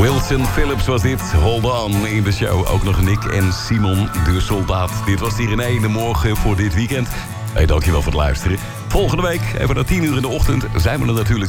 Wilson Phillips was dit. Hold on in de show. Ook nog Nick en Simon de Soldaat. Dit was die René in de morgen voor dit weekend. Hey, dankjewel voor het luisteren. Volgende week, even na 10 uur in de ochtend, zijn we er natuurlijk